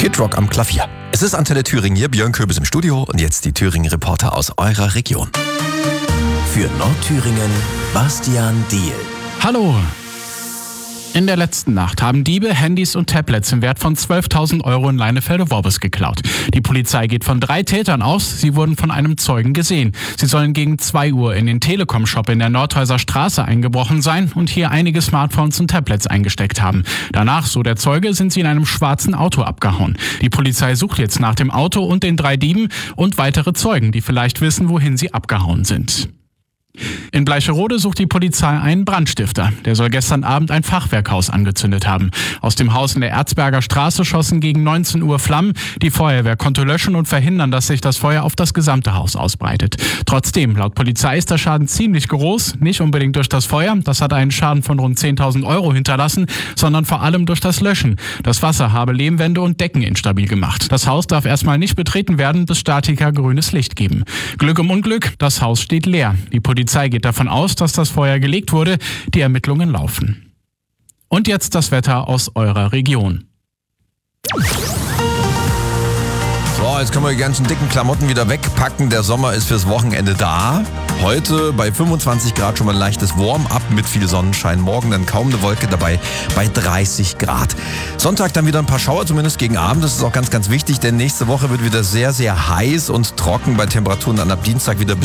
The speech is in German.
Kid Rock am Klavier. Es ist Antenne Thüringen hier, Björn Köbis im Studio und jetzt die Thüringen-Reporter aus eurer Region. Für Nordthüringen, Bastian Diehl. Hallo! In der letzten Nacht haben Diebe Handys und Tablets im Wert von 12.000 Euro in Leinefelde-Worbis geklaut. Die Polizei geht von 3 Tätern aus. Sie wurden von einem Zeugen gesehen. Sie sollen gegen 2 Uhr in den Telekom-Shop in der Nordhäuser Straße eingebrochen sein und hier einige Smartphones und Tablets eingesteckt haben. Danach, so der Zeuge, sind sie in einem schwarzen Auto abgehauen. Die Polizei sucht jetzt nach dem Auto und den 3 Dieben und weitere Zeugen, die vielleicht wissen, wohin sie abgehauen sind. In Bleicherode sucht die Polizei einen Brandstifter. Der soll gestern Abend ein Fachwerkhaus angezündet haben. Aus dem Haus in der Erzberger Straße schossen gegen 19 Uhr Flammen. Die Feuerwehr konnte löschen und verhindern, dass sich das Feuer auf das gesamte Haus ausbreitet. Trotzdem, laut Polizei ist der Schaden ziemlich groß. Nicht unbedingt durch das Feuer, das hat einen Schaden von rund 10.000 Euro hinterlassen, sondern vor allem durch das Löschen. Das Wasser habe Lehmwände und Decken instabil gemacht. Das Haus darf erstmal nicht betreten werden, bis Statiker grünes Licht geben. Glück im Unglück, das Haus steht leer. Die Polizei geht davon aus, dass das Feuer gelegt wurde. Die Ermittlungen laufen. Und jetzt das Wetter aus eurer Region. So, jetzt können wir die ganzen dicken Klamotten wieder wegpacken. Der Sommer ist fürs Wochenende da. Heute bei 25 Grad schon mal ein leichtes Warm-up mit viel Sonnenschein. Morgen dann kaum eine Wolke dabei bei 30 Grad. Sonntag dann wieder ein paar Schauer, zumindest gegen Abend. Das ist auch ganz, ganz wichtig, denn nächste Woche wird wieder sehr, sehr heiß und trocken bei Temperaturen dann ab Dienstag wieder bis